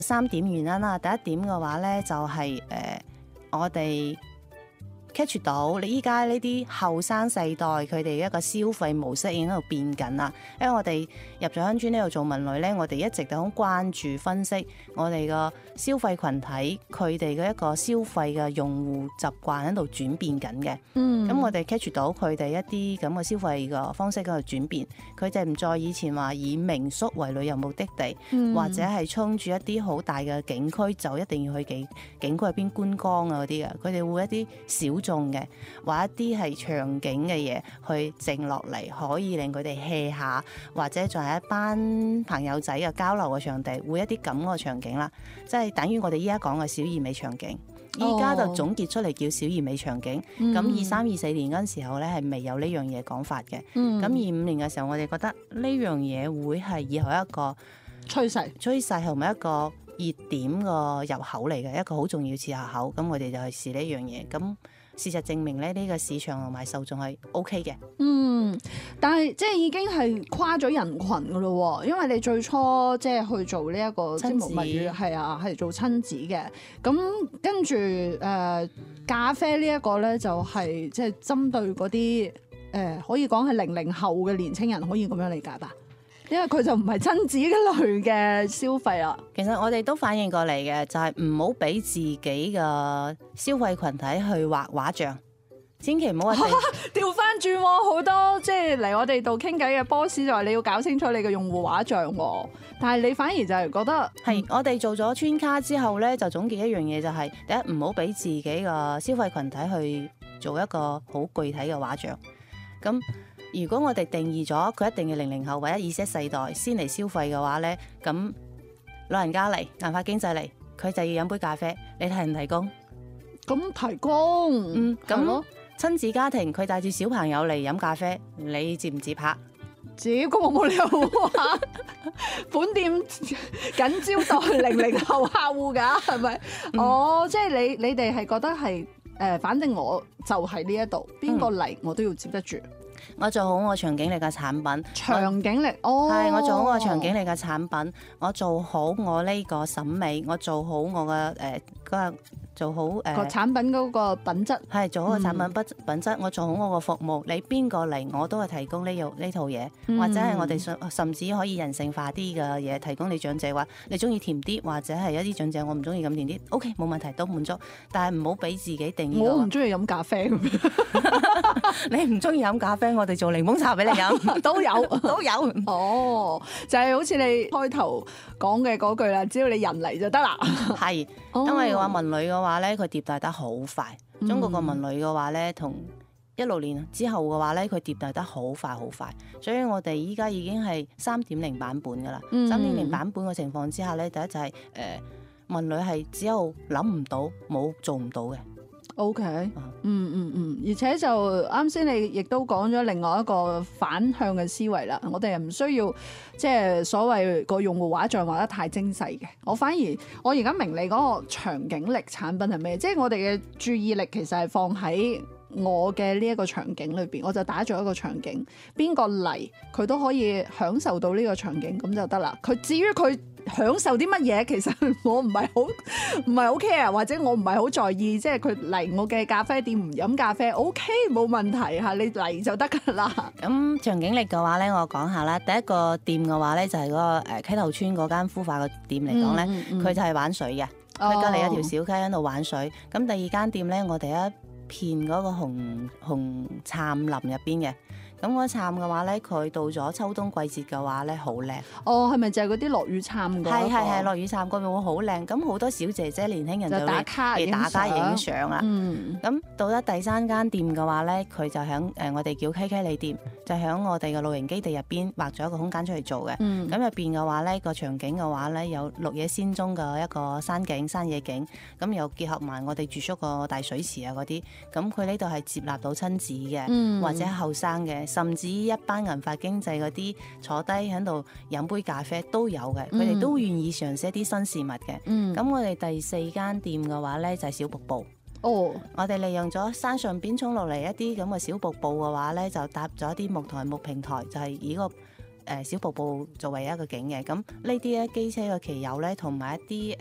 3點原因啦。第一點嘅話咧，就係我哋 catch 到你依家呢啲後生世代佢哋一個消費模式已經喺度變緊啦。因為我哋入咗鄉村呢度做文旅咧，我哋一直都好關注分析我哋個消費群體佢哋嘅一個消費嘅用戶習慣喺度轉變緊嘅。咁我哋 catch 到佢哋一啲咁嘅消費嘅方式喺度轉變，佢哋唔再以前話以民宿為旅遊目的地，或者係衝住一啲好大嘅景區就一定要去景區入邊觀光啊嗰啲嘅，佢哋會一啲小眾嘅，或一啲係場景嘅嘢去靜落嚟，可以令佢哋 hea 下，或者仲係一班朋友仔嘅交流嘅場地，會一啲咁嘅場景啦，即係等於我哋依家講嘅小而美場景。依家就總結出嚟叫小而美場景。咁23、24年嗰陣時候咧係未有呢樣嘢講法嘅。咁25年嘅時候，我哋覺得呢樣嘢會係以後一個趨勢同埋一個熱點個入口嚟嘅，一個好重要次入口。咁我哋就去試呢樣嘢。咁事實證明咧，呢個市場同埋受眾係 OK 嘅。 但係即係已經係跨咗人群噶咯喎，因為你最初即係去做呢一個親子物語係啊，係做親子嘅。咁跟住咖啡呢一個咧就係即係針對嗰啲可以講係00後嘅年青人，可以咁樣理解吧？因為佢就唔係親子嘅類嘅消費啦。其實我哋都反映過嚟嘅，就係唔好俾自己嘅消費群體去畫畫像。千祈唔好話調翻轉喎，好多即係嚟我哋度傾偈嘅 boss 就話你要搞清楚你嘅用戶畫像喎，但係你反而就係覺得係我哋做咗村卡之後咧，就總結一樣嘢就係第一，唔好俾自己嘅消費群體去做一個好具體嘅畫像。咁如果我哋定義咗佢一定要00後或者Z世代先嚟消費嘅話咧，咁老人家嚟銀髮經濟嚟，佢就要飲杯咖啡，你提唔提供？ 咁提供咁。親子家庭佢帶住小朋友嚟飲咖啡，你接唔接客？ 接，咁我冇理由話本店緊招待00後客戶㗎，係咪？即係你哋係覺得係反正我就係呢一度，邊個嚟我都要接得住。 我做好我長景力嘅產品， 長景力係我做好我長景力嘅產品，我做好我呢個審美，我做好我嘅做好個產品嗰個品質， 係做好個產品品質，我做好我個服務，你邊個嚟我都係提供呢套嘢，或者係我哋甚至可以人性化啲嘅嘢，提供你長者話你中意甜啲，或者係一啲長者我唔中意咁甜啲，OK 冇問題都滿足，但係唔好俾自己定義。 我唔中意飲咖啡咁你唔中意飲咖啡，我哋做檸檬茶俾你飲都有。就係好似你開頭講嘅嗰句啦，只要你人嚟就得啦。 係，因為話文旅嘅話咧，佢迭代得好快。中國個文旅嘅話咧，同16年之後嘅話咧，佢迭代得好快好快。所以我哋依家已經係3.0版本噶啦。3.0版本嘅情況之下咧，第一就係文旅係只有諗唔到，冇做唔到嘅。 OK，而且就啱先你亦都講咗另外一個反向嘅思維啦，我哋係唔需要即係所謂個用戶畫像畫得太精細嘅，我而家明你嗰個場景力產品係咩？即係我哋嘅注意力其實係放喺我嘅呢一個場景裏邊，我就打造一個場景，邊個嚟佢都可以享受到呢個場景咁就得啦。佢至於佢享受啲乜嘢，其實我唔係好 care， 或者我唔係好在意，即係佢嚟我嘅咖啡店唔飲咖啡 OK 冇問題嚇，你嚟就得㗎啦。 咁場景力嘅話咧，我講下啦。第一個店嘅話咧，就係嗰個溪頭村嗰間孵化嘅店嚟講咧，佢就係玩水嘅，佢隔離一條小溪喺度玩水。咁第二間店咧，我哋一片嗰個紅杉林入邊嘅。咁嗰杉嘅話咧，佢到咗秋冬季節嘅話咧，好靚。 係咪就係嗰啲落雨杉嗰個？ 係落雨杉嗰邊會好靚。咁好多小姐姐年輕人就打卡影相啦。咁到咗第3間店嘅話咧，佢就響我哋叫 KK 里店，就響我哋嘅露營基地入邊劃咗一個空間出嚟做嘅。咁入邊嘅話咧，個場景嘅話咧，有綠野仙蹤嘅一個山野景，咁又結合埋我哋住宿個大水池啊嗰啲。咁佢呢度係接納到親子嘅，或者後生嘅。甚至一班銀髮經濟嗰啲坐低喺度飲杯咖啡都有嘅，佢哋都願意嘗試一啲新事物嘅。咁我哋第4間店嘅話咧就係小瀑布。我哋利用咗山上邊衝落嚟一啲咁嘅小瀑布嘅話咧，就搭咗一啲木台木平台，就係以個小瀑布作為一個景嘅。咁呢啲咧機車嘅騎友咧，同埋一啲